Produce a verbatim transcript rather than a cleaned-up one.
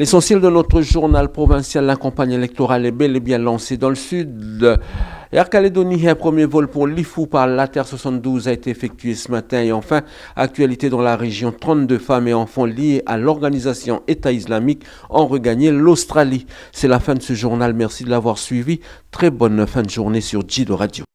L'essentiel de notre journal provincial, la campagne électorale est bel et bien lancée dans le sud. Air Calédonie, un premier vol pour l'I F U par l'A T R soixante-douze a été effectué ce matin. Et enfin, actualité dans la région, trente-deux femmes et enfants liés à l'organisation État islamique ont regagné l'Australie. C'est la fin de ce journal. Merci de l'avoir suivi. Très bonne fin de journée sur J deux Radio.